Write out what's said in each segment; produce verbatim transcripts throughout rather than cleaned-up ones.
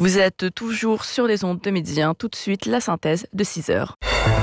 Vous êtes toujours sur les ondes de Midi un. Tout de suite, la synthèse de six heures.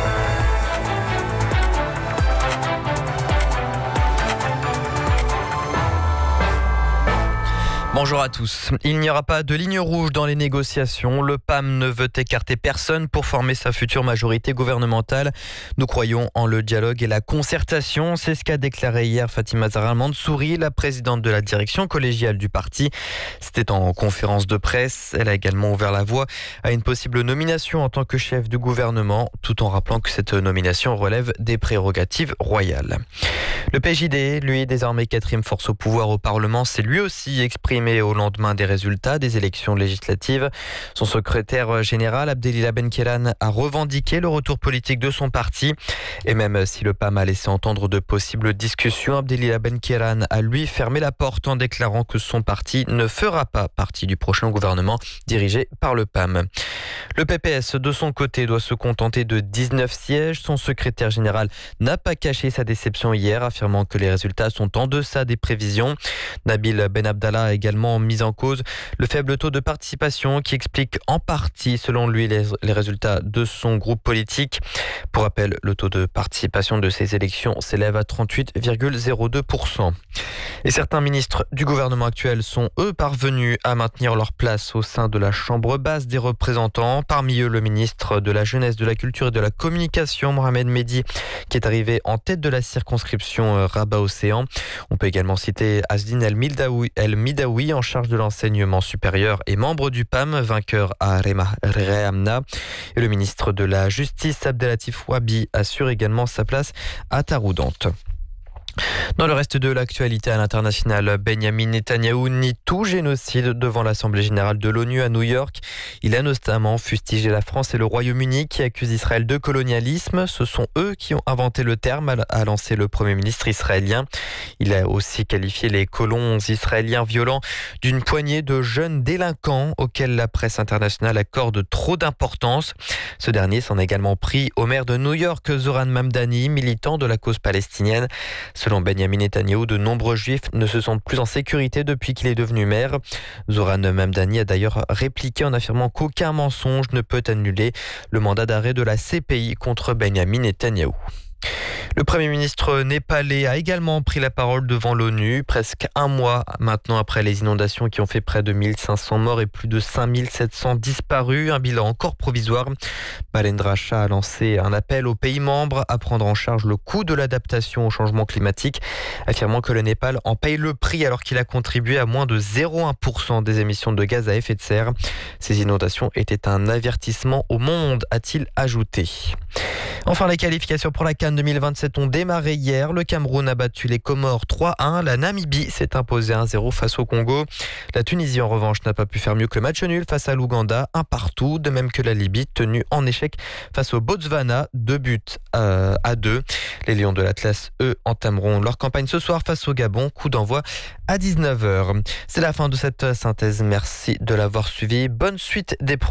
Bonjour à tous. Il n'y aura pas de ligne rouge dans les négociations. Le P A M ne veut écarter personne pour former sa future majorité gouvernementale. Nous croyons en le dialogue et la concertation. C'est ce qu'a déclaré hier Fatima Zahra Mansouri, la présidente de la direction collégiale du parti. C'était en conférence de presse. Elle a également ouvert la voie à une possible nomination en tant que chef du gouvernement, tout en rappelant que cette nomination relève des prérogatives royales. Le P J D, lui, désormais quatrième force au pouvoir au Parlement, s'est lui aussi exprimé au lendemain des résultats des élections législatives. Son secrétaire général, Abdelila Benkeran, a revendiqué le retour politique de son parti. Et même si le P A M a laissé entendre de possibles discussions, Abdelila Benkeran a lui fermé la porte en déclarant que son parti ne fera pas partie du prochain gouvernement dirigé par le P A M. Le P P S, de son côté, doit se contenter de dix-neuf sièges. Son secrétaire général n'a pas caché sa déception hier, affirmant que les résultats sont en deçà des prévisions. Nabil Ben Abdallah a également mis en cause le faible taux de participation qui explique en partie, selon lui, les, les résultats de son groupe politique. Pour rappel, le taux de participation de ces élections s'élève à trente-huit virgule zéro deux pour cent. Et certains ministres du gouvernement actuel sont, eux, parvenus à maintenir leur place au sein de la Chambre basse des représentants. Parmi eux, le ministre de la Jeunesse, de la Culture et de la Communication, Mohamed Mehdi, qui est arrivé en tête de la circonscription Rabat-Océan. On peut également citer Asdin El Midaoui, El Midaoui en charge de l'enseignement supérieur et membre du P A M, vainqueur à Rehamna. Et le ministre de la Justice, Abdelatif Wabi, assure également sa place à Taroudante. Dans le reste de l'actualité à l'international, Benyamin Netanyahou nie tout génocide devant l'Assemblée générale de l'ONU à New York. Il a notamment fustigé la France et le Royaume-Uni qui accusent Israël de colonialisme. Ce sont eux qui ont inventé le terme, a lancé le Premier ministre israélien. Il a aussi qualifié les colons israéliens violents d'une poignée de jeunes délinquants auxquels la presse internationale accorde trop d'importance. Ce dernier s'en est également pris au maire de New York, Zoran Mamdani, militant de la cause palestinienne. Selon Benyamin Netanyahou, de nombreux juifs ne se sentent plus en sécurité depuis qu'il est devenu maire. Zoran Mamdani a d'ailleurs répliqué en affirmant qu'aucun mensonge ne peut annuler le mandat d'arrêt de la C P I contre Benyamin Netanyahou. Le Premier ministre népalais a également pris la parole devant l'ONU, presque un mois maintenant après les inondations qui ont fait près de mille cinq cents morts et plus de cinq mille sept cents disparus, un bilan encore provisoire. Balendra Shah a lancé un appel aux pays membres à prendre en charge le coût de l'adaptation au changement climatique, affirmant que le Népal en paye le prix alors qu'il a contribué à moins de zéro virgule un pour cent des émissions de gaz à effet de serre. Ces inondations étaient un avertissement au monde, a-t-il ajouté. Enfin, les qualifications pour la CAN deux mille vingt-sept ont démarré hier. Le Cameroun a battu les Comores trois à un. La Namibie s'est imposée un zéro face au Congo. La Tunisie, en revanche, n'a pas pu faire mieux que le match nul face à l'Ouganda, un partout. De même que la Libye, tenue en échec face au Botswana, deux buts euh, à deux. Les Lions de l'Atlas, eux, entameront leur campagne ce soir face au Gabon. Coup d'envoi à dix-neuf heures. C'est la fin de cette synthèse. Merci de l'avoir suivi. Bonne suite des